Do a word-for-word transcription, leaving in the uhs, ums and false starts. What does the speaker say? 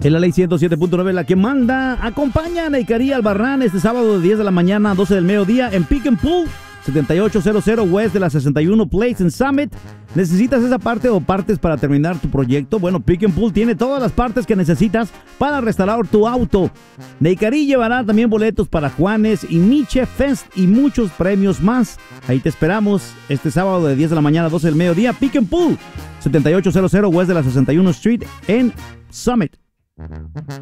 Es la ley ciento siete punto nueve la que manda. Acompaña a Neicarí Albarrán este sábado de diez de la mañana a doce del mediodía en Pick and Pull, setenta y ocho cero cero West de la sesenta y uno Place en Summit. ¿Necesitas esa parte o partes para terminar tu proyecto? Bueno, Pick and Pull tiene todas las partes que necesitas para restaurar tu auto. Neicarí llevará también boletos para Juanes y Miche Fest y muchos premios más. Ahí te esperamos este sábado de diez de la mañana a doce del mediodía. Pick and Pull, setenta y ocho cero cero West de la sesenta y uno Street en Summit.